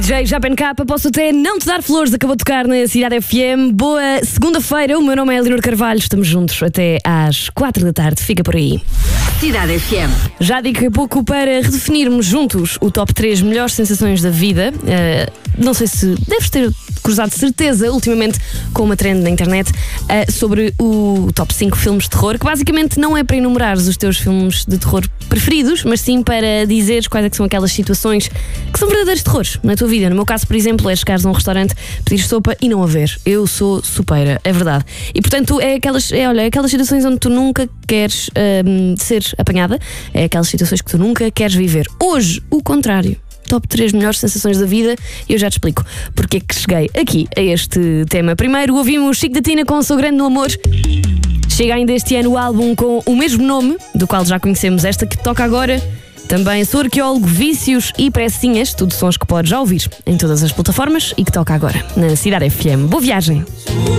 JPNK, posso até não te dar flores, acabou de tocar na Cidade FM. Boa segunda-feira, o meu nome é Leonor Carvalho, estamos juntos até às 4 da tarde, fica por aí. Cidade FM. Já daqui a pouco para redefinirmos juntos o top 3 melhores sensações da vida. Não sei se deves ter cruzado certeza ultimamente com uma trend na internet sobre o top 5 filmes de terror, que basicamente não é para enumerares os teus filmes de terror preferidos, mas sim para dizeres quais é que são aquelas situações que são verdadeiros terrores na tua vida. No meu caso, por exemplo, é chegares a um restaurante, pedir sopa e não haver. Eu sou sopeira, é verdade. E portanto é aquelas situações onde tu nunca queres ser apanhada, é aquelas situações que tu nunca queres viver. Hoje, o contrário. Top 3 melhores sensações da vida e eu já te explico porque é que cheguei aqui a este tema. Primeiro ouvimos Chico da Tina com Sou Grande no Amor. Chega ainda este ano o álbum com o mesmo nome, do qual já conhecemos esta que toca agora. Também Sou Arqueólogo, Vícios e Pressinhas, tudo sons que podes já ouvir em todas as plataformas e que toca agora na Cidade FM. Boa viagem!